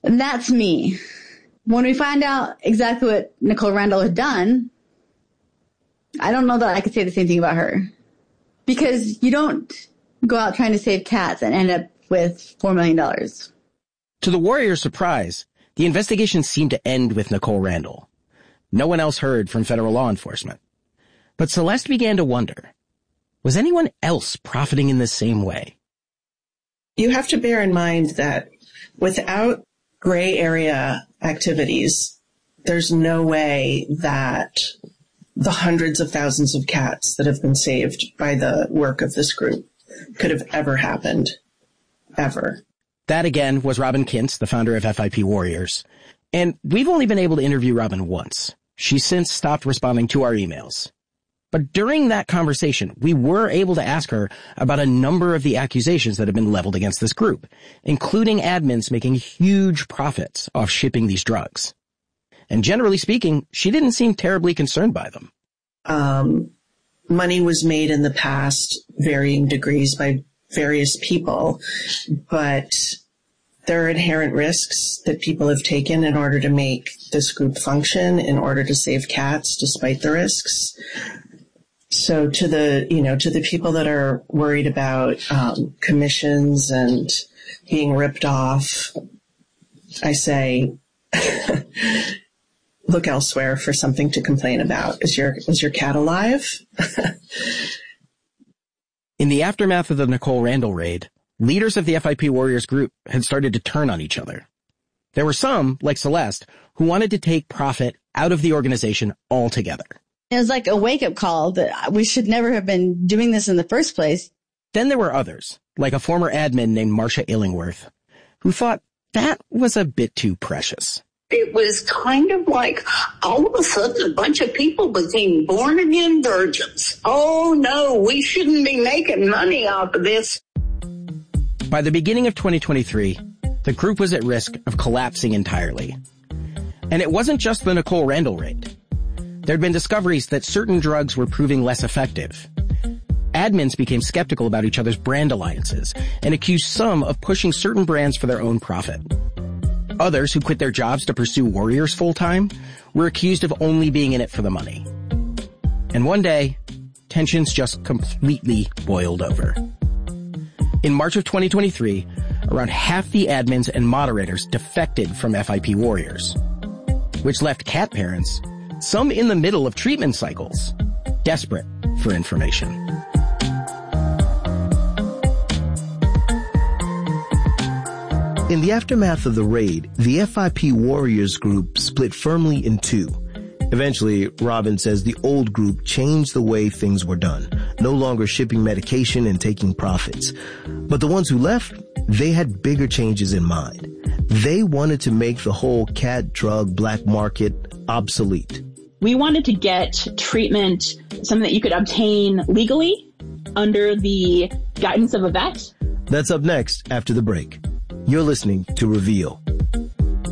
And that's me. When we find out exactly what Nicole Randall had done, I don't know that I could say the same thing about her. Because you don't go out trying to save cats and end up with $4 million. To the Warriors' surprise, the investigation seemed to end with Nicole Randall. No one else heard from federal law enforcement. But Celeste began to wonder, was anyone else profiting in the same way? You have to bear in mind that without gray area activities, there's no way that the hundreds of thousands of cats that have been saved by the work of this group could have ever happened. Ever. That again was Robin Kintz, the founder of FIP Warriors. And we've only been able to interview Robin once. She's since stopped responding to our emails. But during that conversation, we were able to ask her about a number of the accusations that have been leveled against this group, including admins making huge profits off shipping these drugs. And generally speaking, she didn't seem terribly concerned by them. Money was made in the past, varying degrees by various people, but there are inherent risks that people have taken in order to make this group function, in order to save cats despite the risks. So to the people that are worried about commissions and being ripped off, I say, look elsewhere for something to complain about. Is your cat alive? In the aftermath of the Nicole Randall raid, leaders of the FIP Warriors group had started to turn on each other. There were some, like Celeste, who wanted to take profit out of the organization altogether. It was like a wake-up call that we should never have been doing this in the first place. Then there were others, like a former admin named Marcia Illingworth, who thought that was a bit too precious. It was kind of like all of a sudden a bunch of people became born-again virgins. Oh, no, we shouldn't be making money off of this. By the beginning of 2023, the group was at risk of collapsing entirely. And it wasn't just the Nicole Randall raid. There'd been discoveries that certain drugs were proving less effective. Admins became skeptical about each other's brand alliances and accused some of pushing certain brands for their own profit. Others who quit their jobs to pursue Warriors full-time were accused of only being in it for the money. And one day, tensions just completely boiled over. In March of 2023, around half the admins and moderators defected from FIP Warriors, which left cat parents, some in the middle of treatment cycles, desperate for information. In the aftermath of the raid, the FIP Warriors group split firmly in two. Eventually, Robin says the old group changed the way things were done, no longer shipping medication and taking profits. But the ones who left, they had bigger changes in mind. They wanted to make the whole cat drug black market obsolete. We wanted to get treatment, something that you could obtain legally under the guidance of a vet. That's up next after the break. You're listening to Reveal.